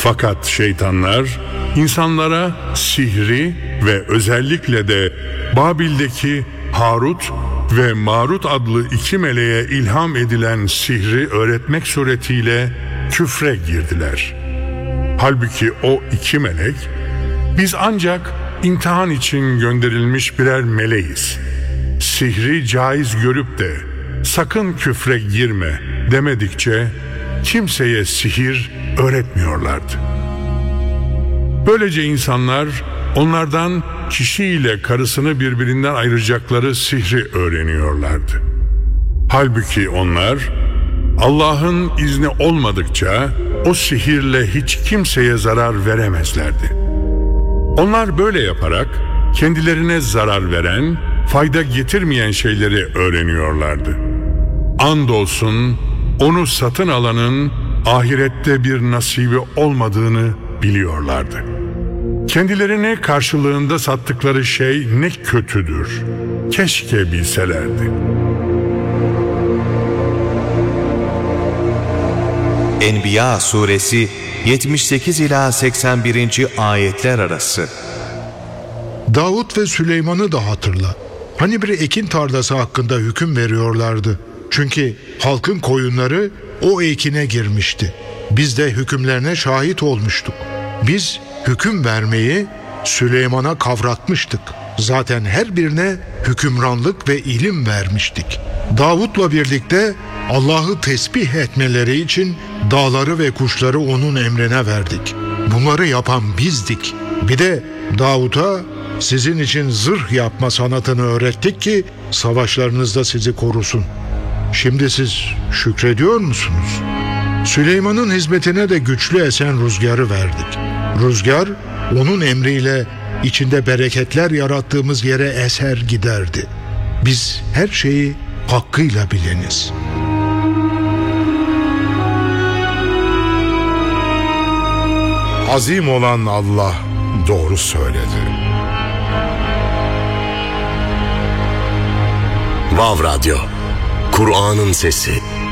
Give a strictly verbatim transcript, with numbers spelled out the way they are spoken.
Fakat şeytanlar insanlara sihri ve özellikle de Babil'deki Harut ve Marut adlı iki meleğe ilham edilen sihri öğretmek suretiyle küfre girdiler. Halbuki o iki melek, biz ancak imtihan için gönderilmiş birer meleğiz. Sihri caiz görüp de sakın küfre girme demedikçe kimseye sihir öğretmiyorlardı. Böylece insanlar onlardan kişiyle karısını birbirinden ayıracakları sihri öğreniyorlardı. Halbuki onlar Allah'ın izni olmadıkça o sihirle hiç kimseye zarar veremezlerdi. Onlar böyle yaparak kendilerine zarar veren, fayda getirmeyen şeyleri öğreniyorlardı. Andolsun onu satın alanın ahirette bir nasibi olmadığını biliyorlardı. Kendilerine karşılığında sattıkları şey ne kötüdür. Keşke bilselerdi. Enbiya suresi yetmiş sekiz ila seksen birinci ayetler arası. Davut ve Süleyman'ı da hatırla. Hani bir ekin tarlası hakkında hüküm veriyorlardı. Çünkü halkın koyunları o ekine girmişti. Biz de hükümlerine şahit olmuştuk. Biz hüküm vermeyi Süleyman'a kavratmıştık. Zaten her birine hükümranlık ve ilim vermiştik. Davut'la birlikte Allah'ı tesbih etmeleri için dağları ve kuşları onun emrine verdik. Bunları yapan bizdik. Bir de Davut'a sizin için zırh yapma sanatını öğrettik ki savaşlarınızda sizi korusun. Şimdi siz şükrediyor musunuz? Süleyman'ın hizmetine de güçlü esen rüzgarı verdik. Rüzgar onun emriyle içinde bereketler yarattığımız yere eser giderdi. Biz her şeyi hakkıyla bileniz. Azim olan Allah doğru söyledi. Vav Radyo, Kur'an'ın sesi.